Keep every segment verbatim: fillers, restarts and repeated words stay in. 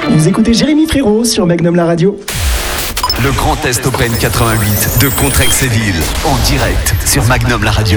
Vous écoutez Jérémy Frérot sur Magnum la radio. Le Grand Est Open quatre-vingt-huit de Contrexéville en direct sur Magnum la radio.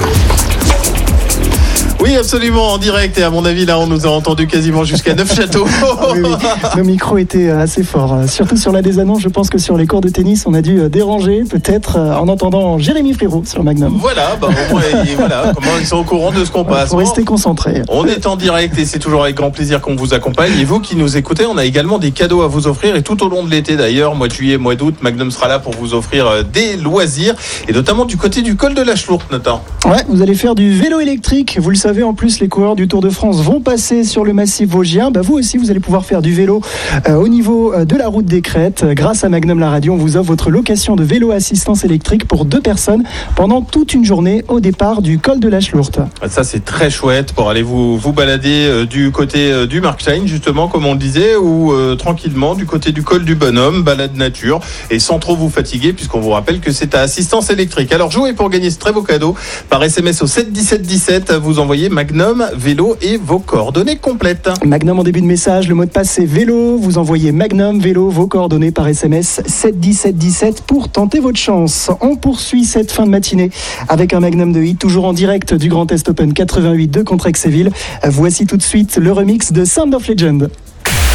Oui, absolument, en direct. Et à mon avis, là, on nous a entendu quasiment jusqu'à Neufchâteau. Oui, oui. Nos micros étaient assez forts. Surtout sur la des annonces, je pense que sur les cours de tennis, on a dû déranger, peut-être, en entendant Jérémy Frérot sur Magnum. Voilà, bah, au moins, et voilà, comment ils sont au courant de ce qu'on passe. Il faut rester concentré. On est en direct et c'est toujours avec grand plaisir qu'on vous accompagne. Et vous qui nous écoutez, on a également des cadeaux à vous offrir. Et tout au long de l'été, d'ailleurs, mois de juillet, mois d'août, Magnum sera là pour vous offrir des loisirs. Et notamment du côté du col de la Chlourte, notamment. Ouais, vous allez faire du vélo électrique. Vous le savez, en plus, les coureurs du Tour de France vont passer sur le massif vosgien. Bah, vous aussi, vous allez pouvoir faire du vélo euh, au niveau de la route des Crêtes. Grâce à Magnum la radio, on vous offre votre location de vélo assistance électrique pour deux personnes pendant toute une journée au départ du col de la Chlourte. Ça, c'est très chouette pour aller vous, vous balader euh, du côté euh, du Markstein, justement, comme on le disait, ou euh, tranquillement du côté du col du Bonhomme, balade nature, et sans trop vous fatiguer, puisqu'on vous rappelle que c'est à assistance électrique. Alors, jouez pour gagner ce très beau cadeau par S M S au sept dix-sept dix-sept. Vous envoyez Magnum vélo et vos coordonnées complètes. Magnum en début de message, le mot de passe c'est vélo. Vous envoyez Magnum vélo, vos coordonnées par S M S sept dix-sept dix-sept pour tenter votre chance. On poursuit cette fin de matinée avec un Magnum de hit, toujours en direct du Grand Est Open quatre-vingt-huit de Contrexéville. Voici tout de suite le remix de Sound of Legend.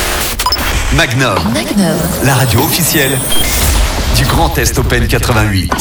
Magnum, Magnum, la radio officielle du Grand Est Open quatre-vingt-huit.